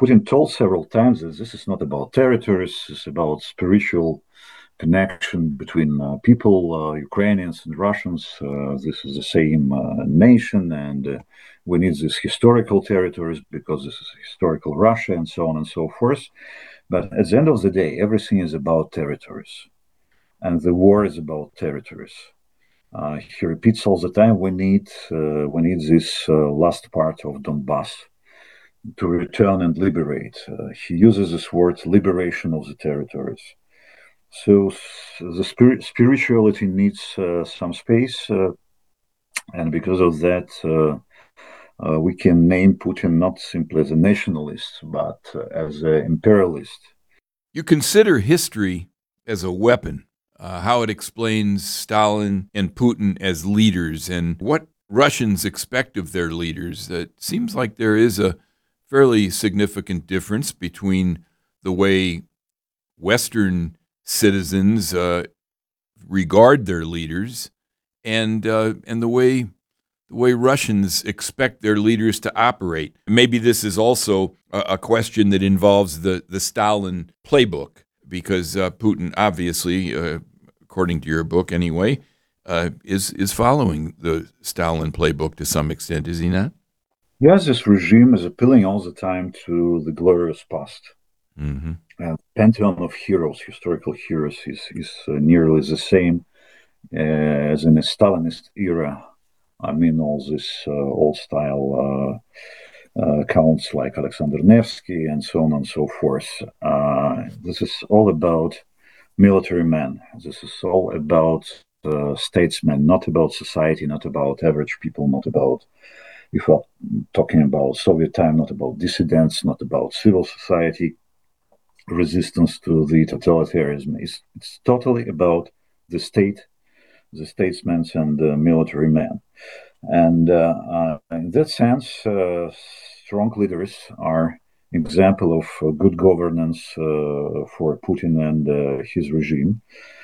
Putin told several times that this is not about territories, it's about spiritual connection between people, Ukrainians and Russians. This is the same nation, and we need these historical territories because this is historical Russia, and so on and so forth. But at the end of the day, everything is about territories, and the war is about territories. He repeats all the time, we need this last part of Donbass to return and liberate. He uses this word liberation of the territories. So the spirituality needs some space, and because of that, we can name Putin not simply as a nationalist, but as an imperialist. You consider history as a weapon, how it explains Stalin and Putin as leaders, and what Russians expect of their leaders. It seems like there is a fairly significant difference between the way Western citizens regard their leaders and the way Russians expect their leaders to operate. Maybe this is also a question that involves the Stalin playbook, because Putin obviously, according to your book anyway, is following the Stalin playbook to some extent, is he not? Yes, this regime is appealing all the time to the glorious past. Mm-hmm. Pantheon of heroes, historical heroes, is nearly the same as in the Stalinist era. I mean, all this old style counts like Alexander Nevsky and so on and so forth. This is all about military men. This is all about statesmen, not about society, not about average people, not about, if we're talking about Soviet time, not about dissidents, not about civil society resistance to the totalitarianism. It's totally about the state, the statesmen, and the military men. And in that sense, strong leaders are example of good governance for Putin and his regime.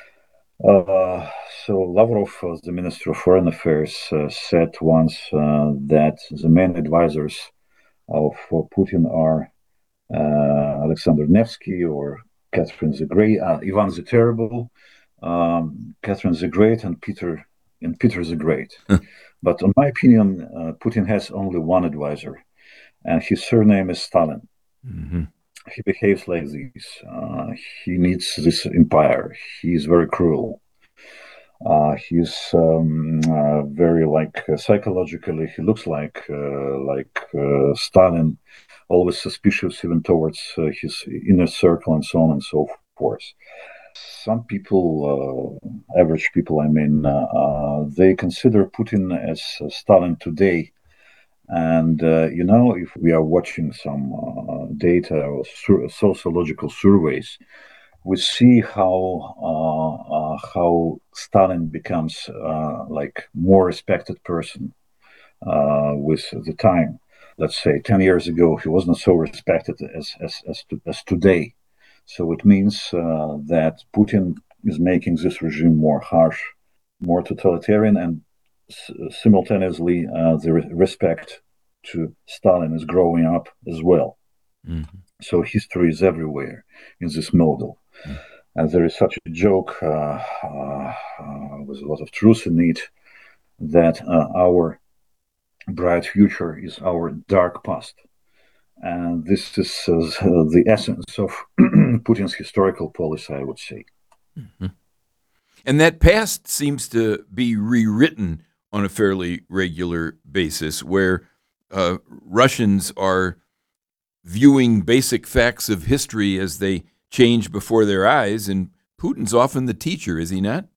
So Lavrov, the Minister of Foreign Affairs, said once that the main advisors of Putin are Alexander Nevsky or Catherine the Great, Ivan the Terrible, Catherine the Great, and Peter the Great. But in my opinion, Putin has only one advisor, and his surname is Stalin. Mm-hmm. He behaves like this. He needs this empire. He is very cruel. He's very psychologically. He looks like Stalin, always suspicious even towards his inner circle and so on and so forth. Some people, average people, I mean, they consider Putin as Stalin today. And, if we are watching some data or sociological surveys, we see how Stalin becomes more respected person with the time. Let's say 10 years ago, he wasn't so respected as today. So it means that Putin is making this regime more harsh, more totalitarian, and simultaneously the respect to Stalin is growing up as well. Mm-hmm. So history is everywhere in this model. Mm-hmm. And there is such a joke with a lot of truth in it that our bright future is our dark past. And this is the essence of Putin's historical policy, I would say. Mm-hmm. And that past seems to be rewritten on a fairly regular basis, where Russians are viewing basic facts of history as they change before their eyes, and Putin's often the teacher, is he not?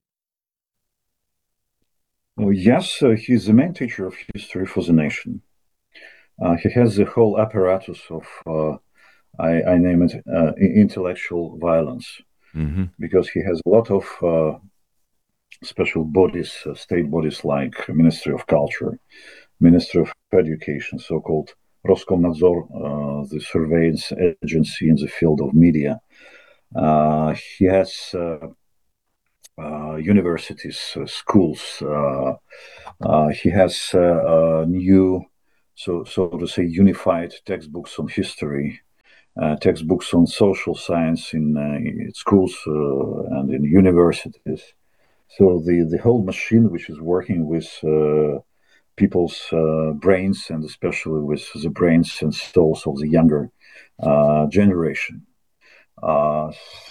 Well, yes, he's the main teacher of history for the nation. He has the whole apparatus of, I name it, intellectual violence, mm-hmm. because he has a lot of special bodies, state bodies like Ministry of Culture, Ministry of Education, so-called Roskomnadzor, the surveillance agency in the field of media. He has universities, schools. He has new, so to say, unified textbooks on history. textbooks on social science in schools and in universities. So the whole machine, which is working with people's brains, and especially with the brains and souls of the younger generation. Uh,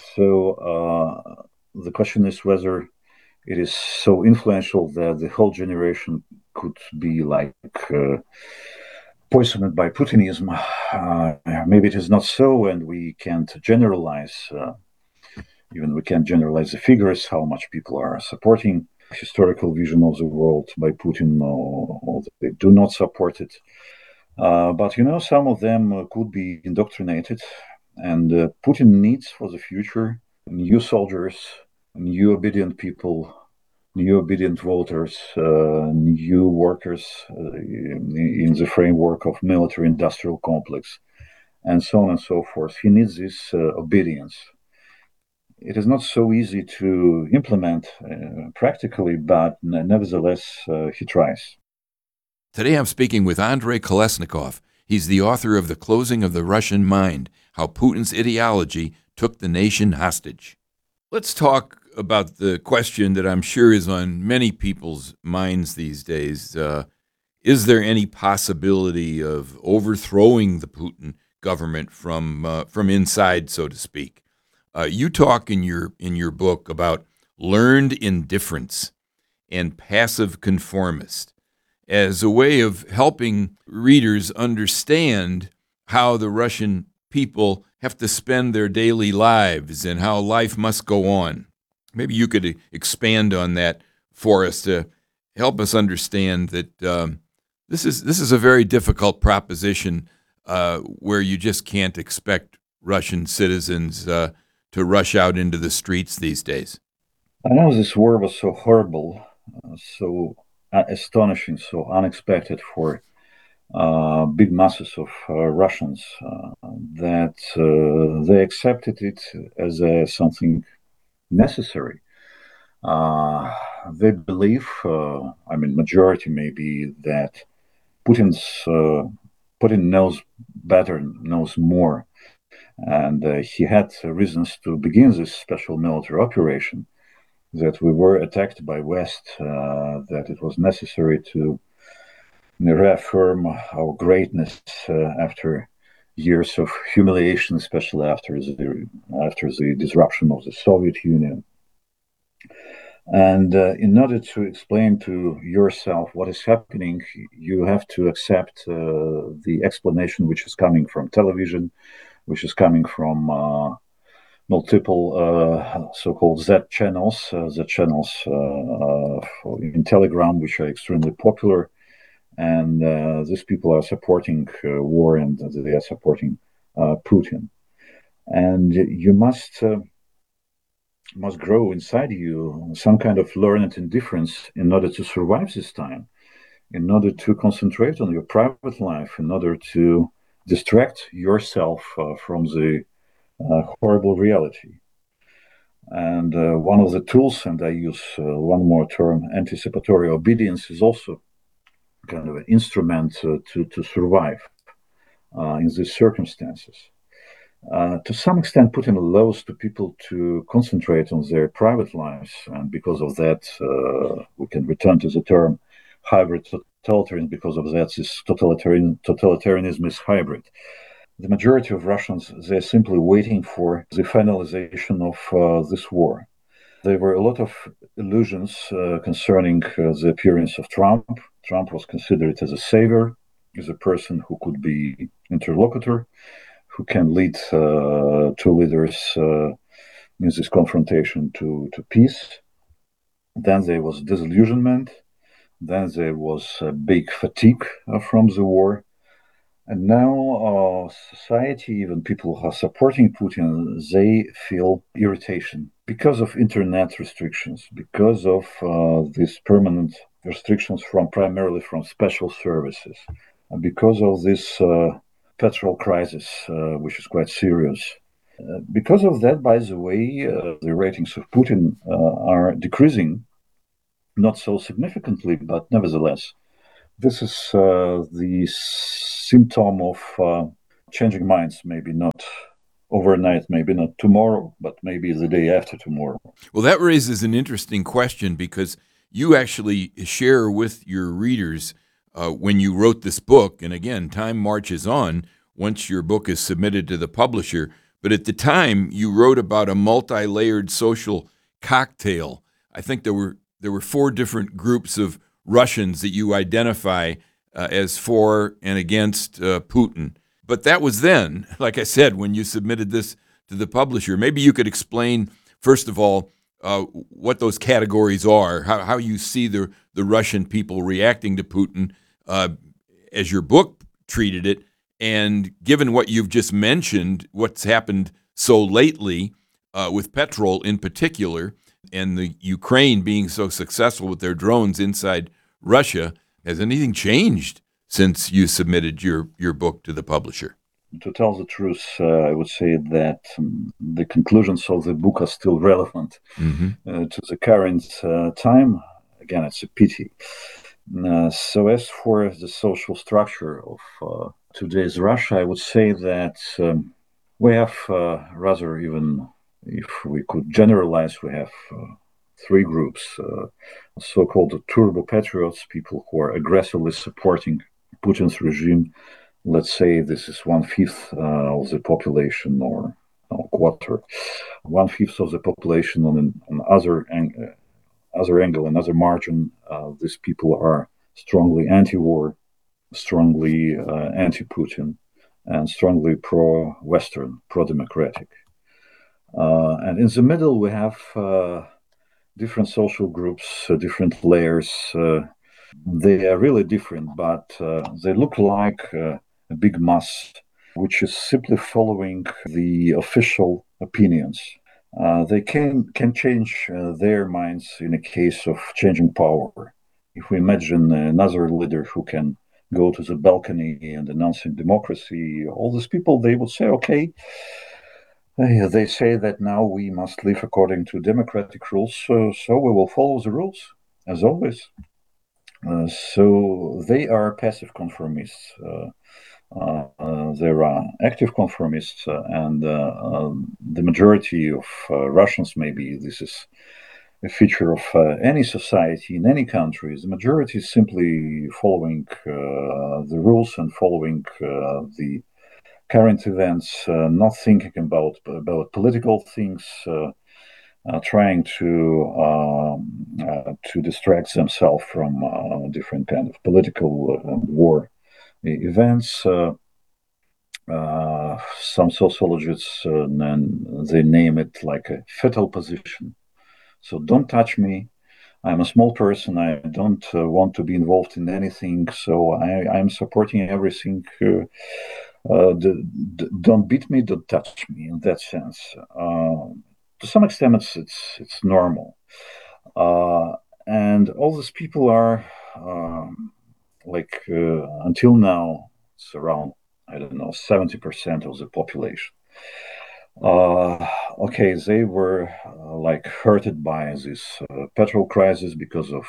so the question is whether it is so influential that the whole generation could be like poisoned by Putinism. Maybe it is not so, and we can't generalize. Even we can't generalize the figures, how much people are supporting historical vision of the world by Putin, or they do not support it. But some of them could be indoctrinated, and Putin needs for the future new soldiers, new obedient people, new obedient voters, new workers in the framework of military-industrial complex, and so on and so forth. He needs this obedience. It is not so easy to implement practically, but nevertheless, he tries. Today I'm speaking with Andrei Kolesnikov. He's the author of The Closing of the Russian Mind, How Putin's Ideology Took the Nation Hostage. Let's talk about the question that I'm sure is on many people's minds these days. Is there any possibility of overthrowing the Putin government from inside, so to speak? You talk in your book about learned indifference and passive conformist as a way of helping readers understand how the Russian people have to spend their daily lives and how life must go on. Maybe you could expand on that for us to help us understand that this is a very difficult proposition where you just can't expect Russian citizens to rush out into the streets these days. I know this war was so horrible, so astonishing, so unexpected for big masses of Russians that they accepted it as something necessary. They believe, majority maybe, that Putin knows better, knows more, and he had reasons to begin this special military operation. That we were attacked by West, that it was necessary to reaffirm our greatness after years of humiliation, especially after the disruption of the Soviet Union. And in order to explain to yourself what is happening, you have to accept the explanation which is coming from television, which is coming from multiple so-called Z channels in Telegram, which are extremely popular. And these people are supporting war, and they are supporting Putin. And you must grow inside you some kind of learned indifference in order to survive this time, in order to concentrate on your private life, in order to distract yourself from the horrible reality. And one of the tools, and I use one more term, anticipatory obedience, is also kind of an instrument to survive in these circumstances. To some extent, Putin allows to people to concentrate on their private lives, and because of that, we can return to the term hybrid totalitarianism. Because of that, this totalitarianism is hybrid. The majority of Russians, they're simply waiting for the finalization of this war. There were a lot of illusions concerning the appearance of Trump. Trump was considered as a savior, as a person who could be interlocutor, who can lead two leaders in this confrontation to peace. Then there was disillusionment. Then there was a big fatigue from the war. And now society, even people who are supporting Putin, they feel irritation because of internet restrictions, because of these permanent restrictions primarily from special services, and because of this petrol crisis, which is quite serious. Because of that, by the way, the ratings of Putin are decreasing, not so significantly, but nevertheless. This is the symptom of changing minds, maybe not overnight, maybe not tomorrow, but maybe the day after tomorrow. Well, that raises an interesting question because you actually share with your readers when you wrote this book, and again, time marches on once your book is submitted to the publisher. But at the time, you wrote about a multi-layered social cocktail. I think there were four different groups of Russians that you identify as for and against Putin. But that was then, like I said, when you submitted this to the publisher. Maybe you could explain, first of all, what those categories are, how you see the Russian people reacting to Putin as your book treated it, and given what you've just mentioned, what's happened so lately with Petrol in particular, and the Ukraine being so successful with their drones inside Russia, has anything changed since you submitted your book to the publisher? To tell the truth, I would say that the conclusions of the book are still relevant to the current time. Again, it's a pity. So as for the social structure of today's Russia, I would say that we have rather, even if we could generalize, we have three groups, so-called turbo patriots, people who are aggressively supporting Putin's regime. Let's say this is 1/5 of the population, or quarter, 1/5 of the population. On other angle, another margin, these people are strongly anti-war, strongly anti-Putin, and strongly pro-Western, pro-democratic. And in the middle, we have different social groups, different layers. They are really different, but they look like a big mass, which is simply following the official opinions. They can change their minds in a case of changing power. If we imagine another leader who can go to the balcony and announcing democracy, all these people, they would say, okay, they say that now we must live according to democratic rules, so we will follow the rules, as always. So they are passive conformists. There are active conformists, and the majority of Russians, maybe this is a feature of any society in any country, the majority is simply following the rules and following the current events, not thinking about political things, trying to distract themselves from different kind of political war events. Some sociologists then they name it like a fetal position. So don't touch me. I'm a small person. I don't want to be involved in anything. So I'm supporting everything. Don't beat me. Don't touch me. In that sense, to some extent, it's normal. And all these people are until now, it's around, I don't know, 70% of the population. Okay, they were hurted by this petrol crisis because of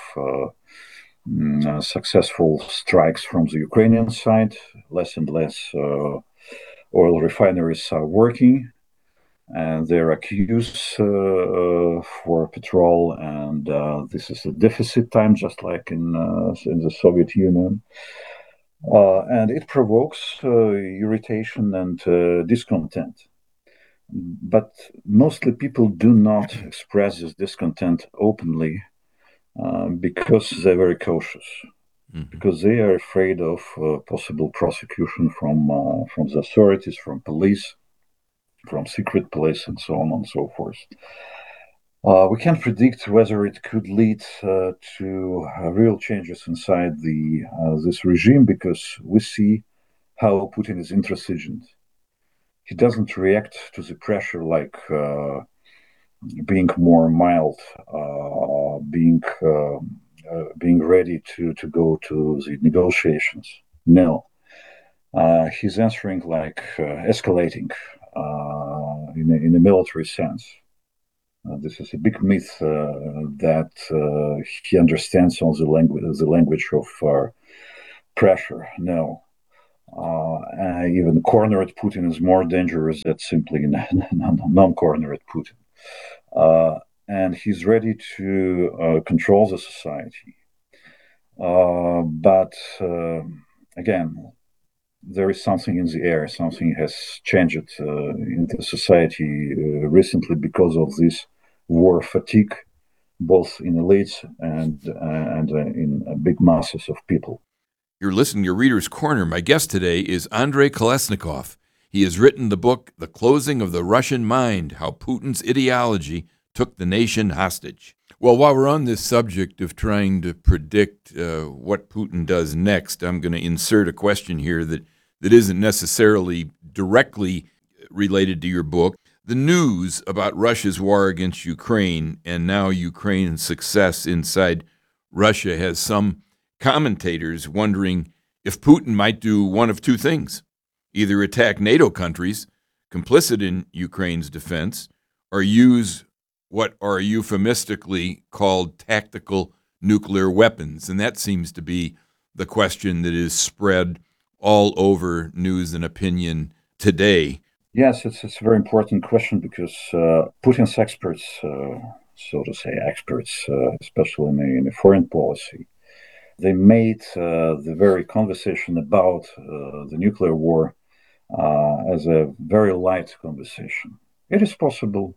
successful strikes from the Ukrainian side. Less and less oil refineries are working, and they're accused for petrol, and this is a deficit time, just like in the Soviet Union. And it provokes irritation and discontent. But mostly people do not express this discontent openly because they're very cautious, because they are afraid of possible prosecution from the authorities, from police, from secret police, and so on and so forth. We can't predict whether it could lead to real changes inside this regime, because we see how Putin is intransigent. He doesn't react to the pressure like being more mild, being ready to go to the negotiations. No, he's answering like escalating in a military sense. This is a big myth that he understands on the language of pressure. No, Even cornered Putin is more dangerous than simply non-cornered Putin. And he's ready to control the society. But again, there is something in the air. Something has changed in the society recently because of this war fatigue, both in elites and in big masses of people. You're listening to Reader's Corner. My guest today is Andrei Kolesnikov. He has written the book, The Closing of the Russian Mind, How Putin's Ideology Took the Nation Hostage. Well, while we're on this subject of trying to predict what Putin does next, I'm going to insert a question here that isn't necessarily directly related to your book. The news about Russia's war against Ukraine and now Ukraine's success inside Russia has some commentators wondering if Putin might do one of two things: either attack NATO countries complicit in Ukraine's defense, or use what are euphemistically called tactical nuclear weapons. And that seems to be the question that is spread all over news and opinion today. Yes, it's a very important question because Putin's experts, so to say, especially in the foreign policy, they made the very conversation about the nuclear war as a very light conversation. It is possible,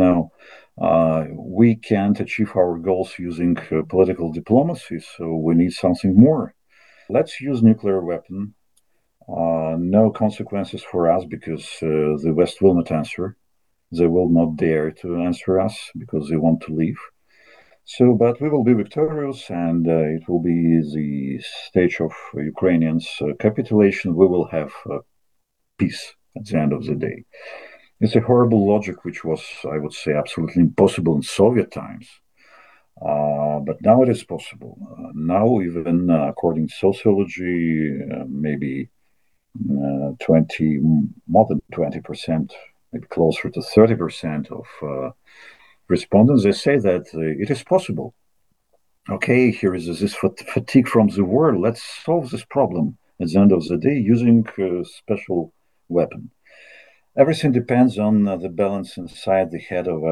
we can't achieve our goals using political diplomacy, so we need something more. Let's use nuclear weapon. No consequences for us because the West will not answer. They will not dare to answer us because they want to leave. So, but we will be victorious, and it will be the stage of Ukrainians' capitulation. We will have peace at the end of the day. It's a horrible logic, which was, I would say, absolutely impossible in Soviet times. But now it is possible. Now, even according to sociology, maybe 20, more than 20%, maybe closer to 30% of respondents, they say that it is possible. Okay, here is this fatigue from the war. Let's solve this problem at the end of the day using a special weapon. Everything depends on the balance inside the head of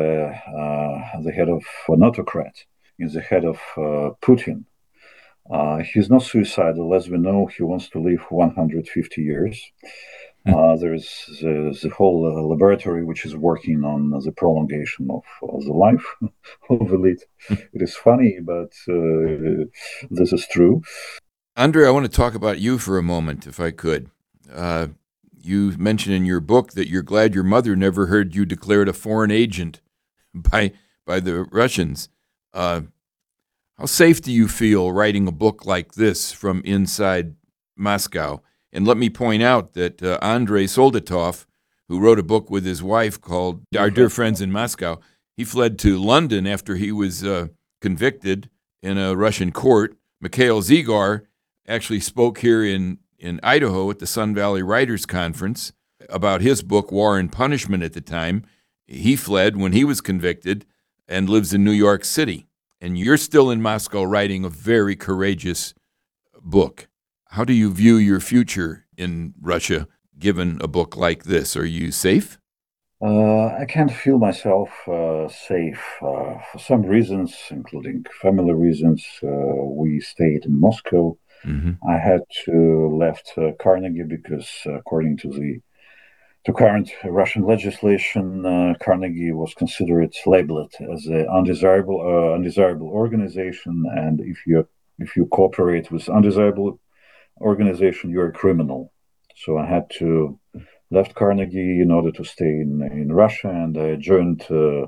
an autocrat, in the head of Putin. He's not suicidal, as we know. He wants to live 150 years. There's the whole laboratory which is working on the prolongation of the life of elite. It is funny, but this is true. Andrei, I want to talk about you for a moment, if I could. You mentioned in your book that you're glad your mother never heard you declared a foreign agent by the Russians. How safe do you feel writing a book like this from inside Moscow? And let me point out that Andrei Soldatov, who wrote a book with his wife called Our Dear Friends in Moscow, he fled to London after he was convicted in a Russian court. Mikhail Zygar actually spoke here in Idaho at the Sun Valley Writers Conference about his book, War and Punishment, at the time. He fled when he was convicted and lives in New York City. And you're still in Moscow writing a very courageous book. How do you view your future in Russia, given a book like this? Are you safe? I can't feel myself safe for some reasons, including family reasons. We stayed in Moscow. Mm-hmm. I had to left Carnegie because, according to current Russian legislation, Carnegie was considered labeled as an undesirable organization, and if you cooperate with undesirable organization, you're a criminal. So I had to left Carnegie in order to stay in Russia, and I joined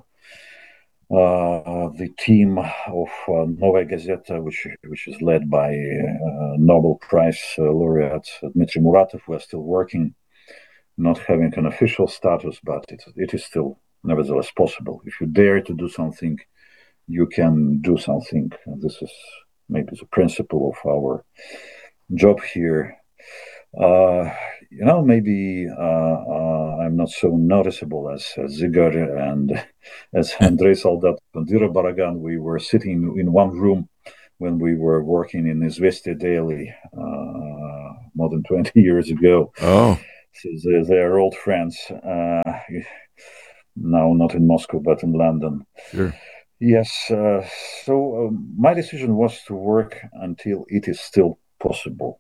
the team of Novaya Gazeta, which is led by Nobel Prize laureate Dmitry Muratov. We're still working, not having an official status, but it is still nevertheless possible. If you dare to do something, you can do something. And this is maybe the principle of our job here. Maybe I'm not so noticeable as Zygar and as Andrei Soldat and Dira Baragan. We were sitting in one room when we were working in Izvestia Daily more than 20 years ago. Oh, So they are old friends. Now not in Moscow, but in London. sure. Yes. So my decision was to work until it is still possible.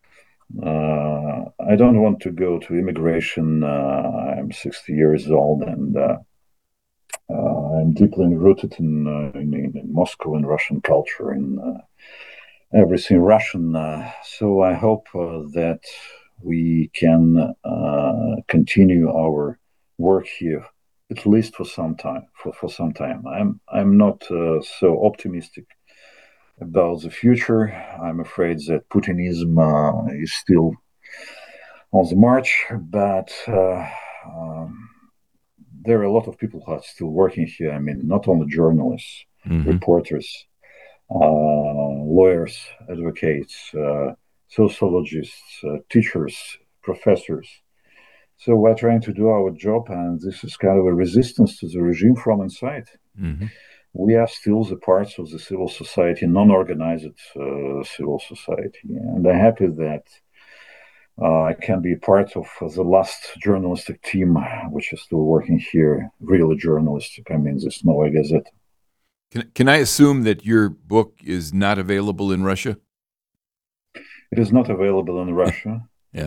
I don't want to go to immigration. I'm 60 years old, and I'm deeply rooted in Moscow and Russian culture and everything Russian. So I hope that we can continue our work here at least for some time. For some time, I'm not so optimistic about the future. I'm afraid that Putinism is still on the march, but there are a lot of people who are still working here. I mean, not only journalists, Hmm. reporters, lawyers, advocates, sociologists, teachers, professors. So we're trying to do our job, and this is kind of a resistance to the regime from inside. Hmm. We are still the parts of the civil society, non-organized civil society, and I'm happy that I can be part of the last journalistic team, which is still working here, really journalistic. I mean, this Novaya Gazeta. Can I assume that your book is not available in Russia? It is not available in Russia. Yeah.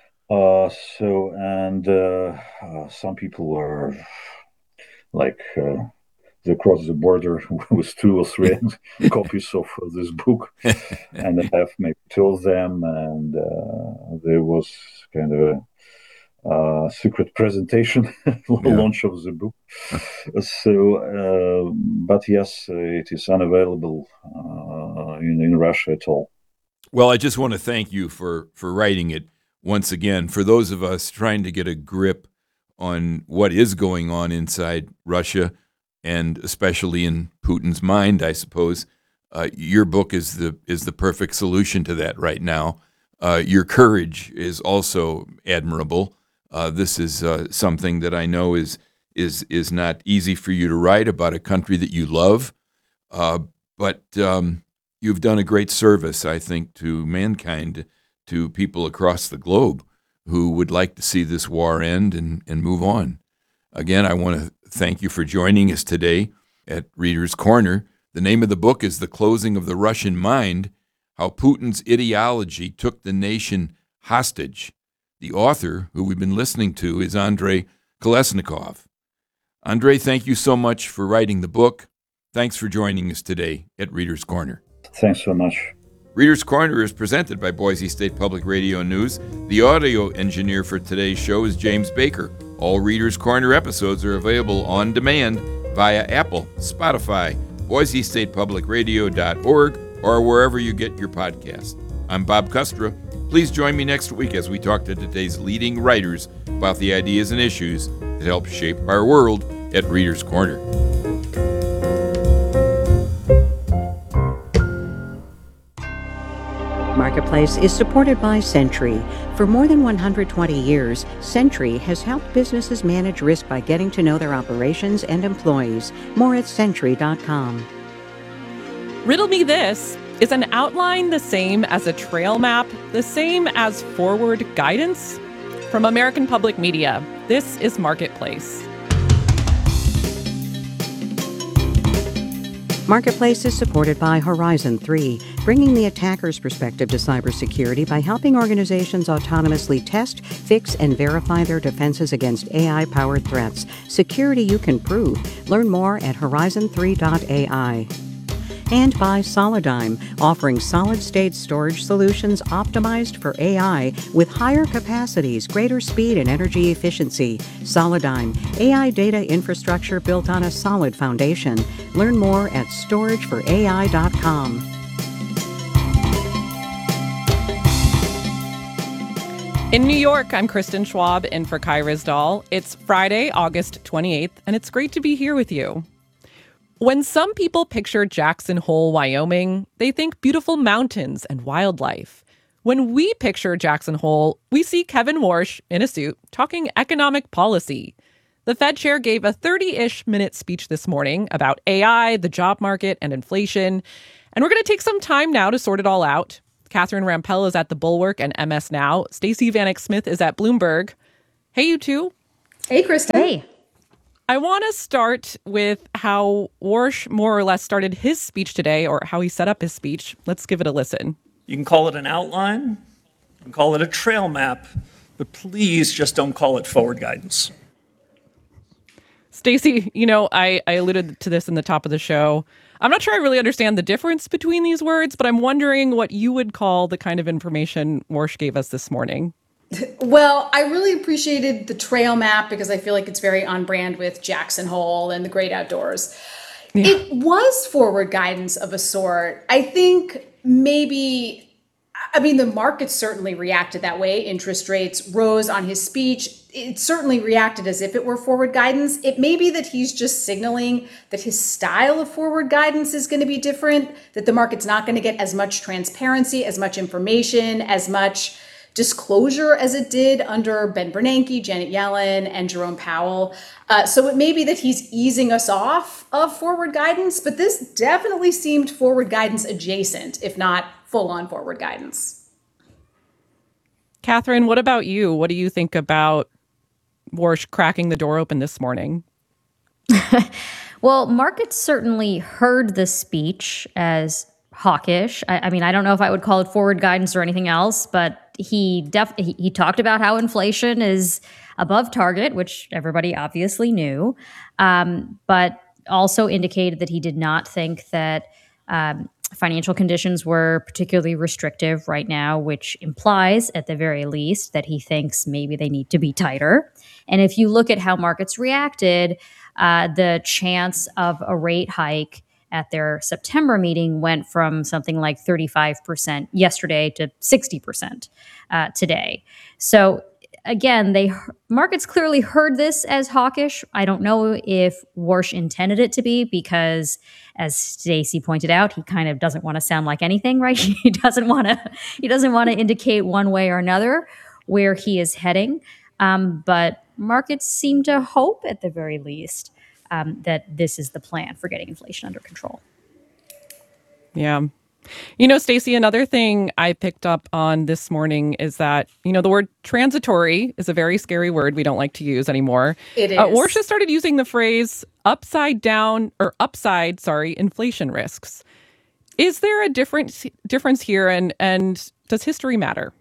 So, and some people are like they cross the border with 2 or 3 copies of this book, and I have maybe told them, and there was kind of a secret presentation, Yeah. launch of the book. So, but yes, it is unavailable in Russia at all. Well, I just want to thank you for writing it once again. For those of us trying to get a grip on what is going on inside Russia, and especially in Putin's mind, I suppose, your book is the perfect solution to that right now. Your courage is also admirable. This is something that I know is not easy for you to write about a country that you love, but you've done a great service, I think, to mankind, to people across the globe who would like to see this war end and move on. Again, I want to thank you for joining us today at Reader's Corner. The name of the book is The Closing of the Russian Mind: How Putin's Ideology Took the Nation Hostage. The author, who we've been listening to, is Andrei Kolesnikov. Andrei, thank you so much for writing the book. Thanks for joining us today at Reader's Corner. Thanks so much. Reader's Corner is presented by Boise State Public Radio News. The audio engineer for today's show is James Baker. All Reader's Corner episodes are available on demand via Apple, Spotify, BoiseStatePublicRadio.org, or wherever you get your podcast. I'm Bob Kustra. Please join me next week as we talk to today's leading writers about the ideas and issues that help shape our world at Reader's Corner. Marketplace is supported by Sentry. For more than 120 years, Sentry has helped businesses manage risk by getting to know their operations and employees. More at Sentry.com. Riddle Me This is an outline the same as a trail map, the same as forward guidance? From American Public Media, this is Marketplace. Marketplace is supported by Horizon 3, bringing the attacker's perspective to cybersecurity by helping organizations autonomously test, fix, and verify their defenses against AI-powered threats. Security you can prove. Learn more at horizon3.ai. And by Solidigm, offering solid-state storage solutions optimized for AI with higher capacities, greater speed, and energy efficiency. Solidigm, AI data infrastructure built on a solid foundation. Learn more at storageforai.com. In New York, I'm Kristen Schwab in for Kai Ryssdal. It's Friday, August 28th, and it's great to be here with you. When some people picture Jackson Hole, Wyoming, they think beautiful mountains and wildlife. When we picture Jackson Hole, we see Kevin Warsh in a suit talking economic policy. The Fed chair gave a 30-ish minute speech this morning about AI, the job market, and inflation. And we're going to take some time now to sort it all out. Catherine Rampell is at The Bulwark and MS Now. Stacey Vanek Smith is at Bloomberg. Hey, you two. Hey, Kristen. Hey. I want to start with how Warsh more or less started his speech today, or how he set up his speech. Let's give it a listen. You can call it an outline, you can call it a trail map, but please just don't call it forward guidance. Stacey, I alluded to this in the top of the show. I'm not sure I really understand the difference between these words, but I'm wondering what you would call the kind of information Warsh gave us this morning. Well, I really appreciated the trail map because I feel like it's very on brand with Jackson Hole and the great outdoors. Yeah. It was forward guidance of a sort. I think the market certainly reacted that way. Interest rates rose on his speech. It certainly reacted as if it were forward guidance. It may be that he's just signaling that his style of forward guidance is going to be different, that the market's not going to get as much transparency, as much information, as much disclosure as it did under Ben Bernanke, Janet Yellen, and Jerome Powell. So it may be that he's easing us off of forward guidance, but this definitely seemed forward guidance adjacent, if not full-on forward guidance. Catherine, what about you? What do you think about Warsh cracking the door open this morning? Well, markets certainly heard the speech as hawkish. I don't know if I would call it forward guidance or anything else, but he talked about how inflation is above target, which everybody obviously knew, but also indicated that he did not think that financial conditions were particularly restrictive right now, which implies, at the very least, that he thinks maybe they need to be tighter. And if you look at how markets reacted, the chance of a rate hike at their September meeting went from something like 35% yesterday to 60% today. So again, markets clearly heard this as hawkish. I don't know if Warsh intended it to be because, as Stacey pointed out, he kind of doesn't want to sound like anything, right? He doesn't want to indicate one way or another where he is heading. But markets seem to hope, at the very least, that this is the plan for getting inflation under control. Yeah. Stacey, another thing I picked up on this morning is that, the word transitory is a very scary word we don't like to use anymore. It is. Warsh has started using the phrase upside inflation risks. Is there a difference here, and does history matter?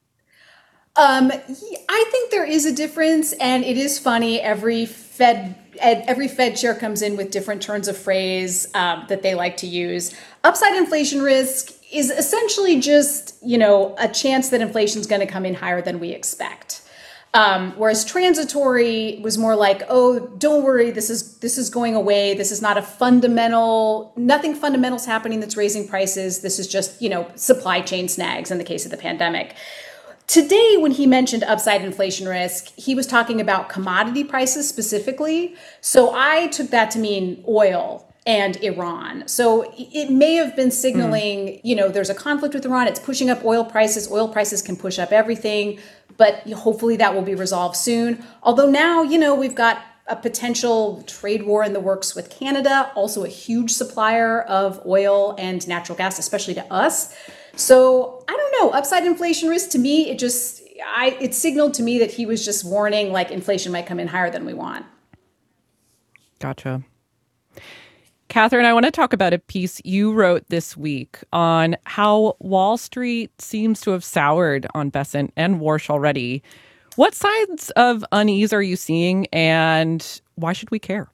I think there is a difference, and it is funny. Every Fed chair comes in with different turns of phrase that they like to use. Upside inflation risk is essentially just, a chance that inflation is going to come in higher than we expect. Whereas transitory was more like, oh, don't worry, this is going away. This is not nothing fundamental's happening that's raising prices. This is just, supply chain snags in the case of the pandemic. Today, when he mentioned upside inflation risk, he was talking about commodity prices specifically. So I took that to mean oil and Iran. So it may have been signaling, there's a conflict with Iran. It's pushing up oil prices. Oil prices can push up everything, but hopefully that will be resolved soon. Although now, we've got a potential trade war in the works with Canada, also a huge supplier of oil and natural gas, especially to us. So I don't know, upside inflation risk, to me, it signaled to me that he was just warning like inflation might come in higher than we want. Gotcha. Catherine, I want to talk about a piece you wrote this week on how Wall Street seems to have soured on Bessent and Warsh already. What signs of unease are you seeing, and why should we care?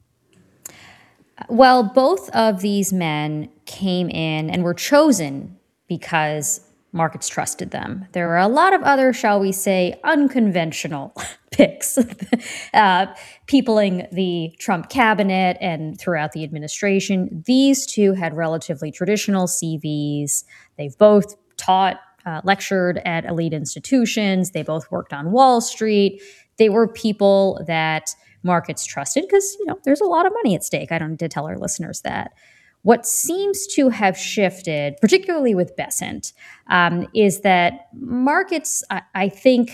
Well, both of these men came in and were chosen because markets trusted them. There were a lot of other, shall we say, unconventional picks, peopling the Trump cabinet and throughout the administration. These two had relatively traditional CVs. They've both taught, lectured at elite institutions. They both worked on Wall Street. They were people that markets trusted because, there's a lot of money at stake. I don't need to tell our listeners that. What seems to have shifted, particularly with Bessent, is that markets, I think,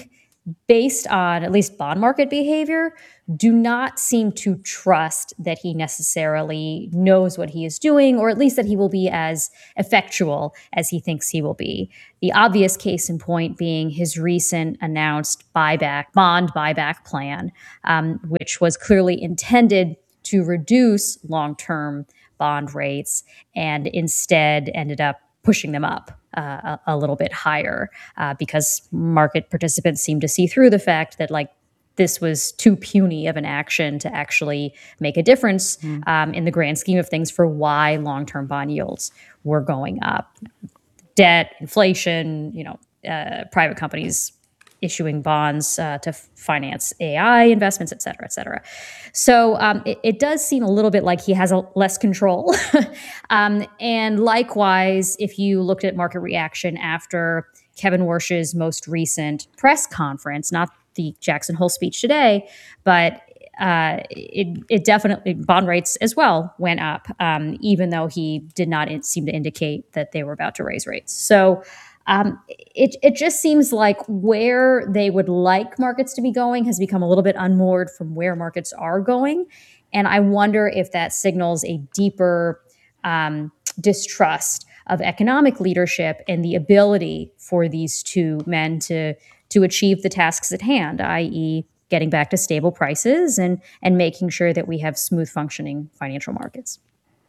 based on at least bond market behavior, do not seem to trust that he necessarily knows what he is doing, or at least that he will be as effectual as he thinks he will be. The obvious case in point being his recent announced bond buyback plan, which was clearly intended to reduce long-term bond rates and instead ended up pushing them up a little bit higher because market participants seem to see through the fact that this was too puny of an action to actually make a difference in the grand scheme of things for why long-term bond yields were going up. Debt, inflation, private companies issuing bonds to finance AI investments, et cetera, et cetera. So it does seem a little bit like he has less control. And likewise, if you looked at market reaction after Kevin Warsh's most recent press conference, not the Jackson Hole speech today, but it definitely, bond rates as well went up, even though he did not seem to indicate that they were about to raise rates. So it just seems like where they would like markets to be going has become a little bit unmoored from where markets are going. And I wonder if that signals a deeper distrust of economic leadership and the ability for these two men to achieve the tasks at hand, i.e., getting back to stable prices and making sure that we have smooth functioning financial markets.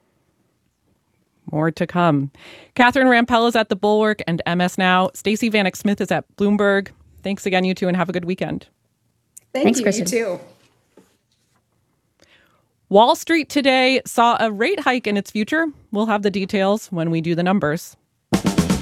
More to come. Catherine Rampell is at The Bulwark and MS Now. Stacey Vanek Smith is at Bloomberg. Thanks again, you two, and have a good weekend. Thanks, you, Kristen. You too. Wall Street today saw a rate hike in its future. We'll have the details when we do the numbers.